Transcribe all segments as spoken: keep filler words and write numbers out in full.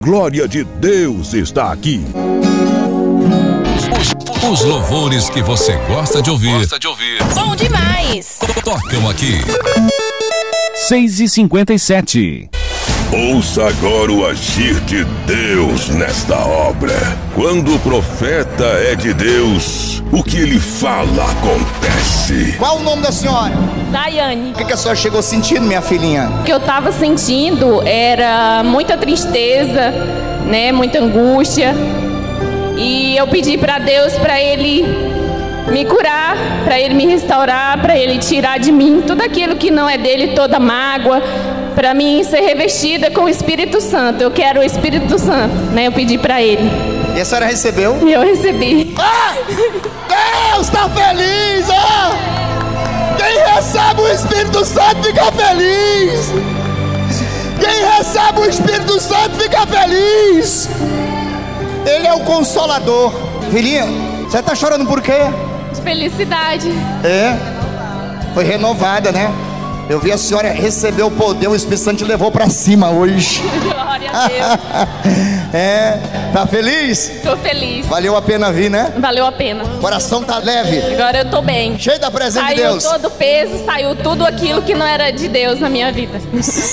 Glória de Deus está aqui. Os, os louvores que você gosta de ouvir. Gosta de ouvir. Bom demais. Tocam aqui. seis e cinquenta e sete. Ouça agora o agir de Deus nesta obra. Quando o profeta é de Deus, o que ele fala acontece. Qual o nome da senhora? Daiane. O que, que a senhora chegou sentindo, minha filhinha? O que eu tava sentindo era muita tristeza, né, muita angústia. E eu pedi para Deus para ele me curar, para ele me restaurar, para ele tirar de mim tudo aquilo que não é dele, toda mágoa, para mim ser revestida com o Espírito Santo. Eu quero o Espírito Santo, né? Eu pedi para ele. E a senhora recebeu? E eu recebi. Ah! Deus está feliz! Ah! Quem recebe o Espírito Santo fica feliz! Quem recebe o Espírito Santo fica feliz! Ele é o Consolador. Filhinha, você está chorando por quê? De felicidade. É, foi renovada, né? Eu vi a senhora receber o poder, o Espírito Santo te levou pra cima hoje. Glória a Deus. É, tá feliz? Tô feliz. Valeu a pena vir, né? Valeu a pena. O coração tá leve. Agora eu tô bem. Cheio da presença saiu de Deus. Saiu todo o peso, saiu tudo aquilo que não era de Deus na minha vida.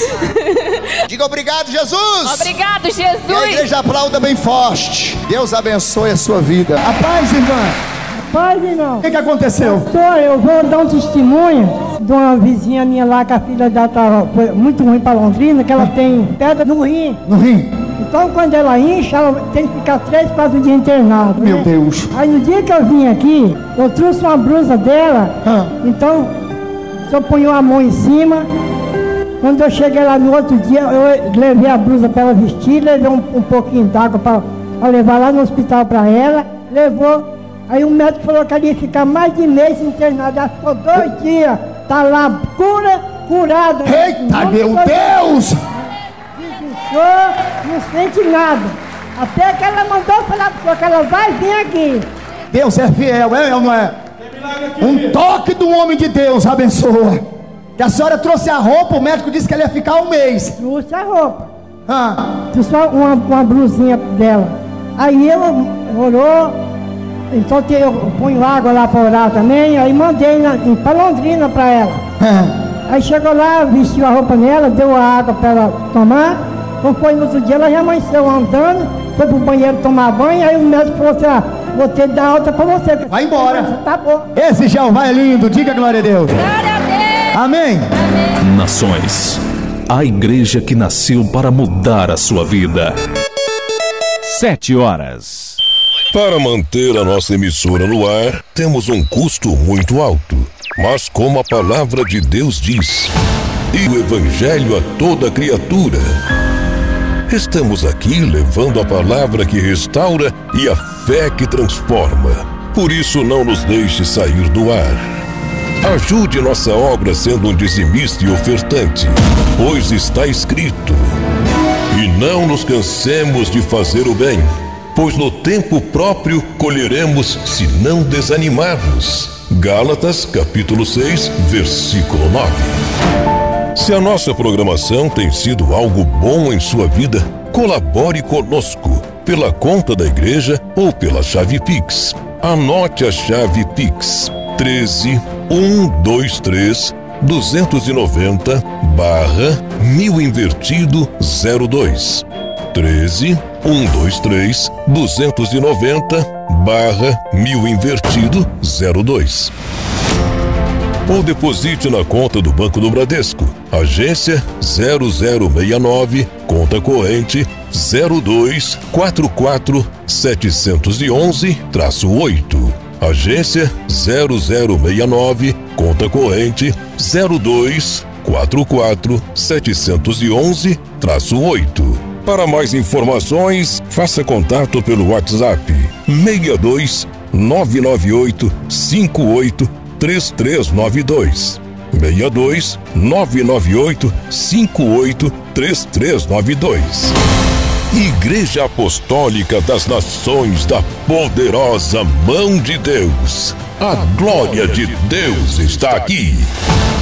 Diga obrigado, Jesus. Obrigado, Jesus. E a igreja aplauda bem forte. Deus abençoe a sua vida. A paz, irmã. Paz, irmão. O que, que aconteceu? Pastor, eu vou dar um testemunho de uma vizinha minha lá, que a filha dela tá, foi muito ruim para Londrina, que ela tem pedra no rim. No rim? Então, quando ela incha, ela tem que ficar três, quatro dias internado. Meu né? Deus. Aí, no dia que eu vim aqui, eu trouxe uma blusa dela. Ah. Então, eu ponho a mão em cima. Quando eu cheguei lá no outro dia, eu levei a blusa para ela vestir, levei um, um pouquinho d'água para levar lá no hospital para ela. Levou. Aí o médico falou que ela ia ficar mais de mês internada. Ela ficou dois dias. Tá lá, cura, curada. Eita, meu Deus! Desinchou, não sente nada. Até que ela mandou falar para que ela vai vir aqui. Deus é fiel, é ou não é? Um toque do homem de Deus abençoa. Que a senhora trouxe a roupa, o médico disse que ela ia ficar um mês. Trouxe a roupa. Ah. Trouxe uma, uma blusinha dela. Aí ela orou. Então eu ponho água lá para orar também, aí mandei para Londrina para ela. É. Aí chegou lá, vestiu a roupa nela, deu a água para ela tomar. Então foi no outro dia, ela já amanheceu andando, foi pro banheiro tomar banho, aí o médico falou assim, ah, vou ter que dar alta para você. Vai embora. Tá bom. Esse Jeová é lindo, diga glória a Deus. Glória a Deus. Amém. Amém. Nações, a igreja que nasceu para mudar a sua vida. Sete horas. Para manter a nossa emissora no ar, temos um custo muito alto. Mas como a palavra de Deus diz, e o evangelho a toda criatura, estamos aqui levando a palavra que restaura e a fé que transforma. Por isso não nos deixe sair do ar. Ajude nossa obra sendo um dizimista e ofertante, pois está escrito: e não nos cansemos de fazer o bem, pois no tempo próprio colheremos se não desanimarmos. Gálatas capítulo seis, versículo nove. Se a nossa programação tem sido algo bom em sua vida, colabore conosco pela conta da igreja ou pela chave Pix. Anote a chave Pix: treze, cento e vinte e três, duzentos e noventa, barra mil invertido zero dois. treze, cento e vinte e três, duzentos e noventa, barra mil invertido zero dois. Ou deposite na conta do Banco do Bradesco, agência zero zero seis nove, conta corrente zero dois quatro quatro sete um um oito. Agência zero zero seis nove, conta corrente zero dois quatro quatro sete um um oito. Para mais informações, faça contato pelo WhatsApp seis dois nove nove oito cinco oito três três nove dois. seis dois nove nove oito cinco oito três três nove dois. Igreja Apostólica das Nações da Poderosa Mão de Deus. A glória de Deus está aqui.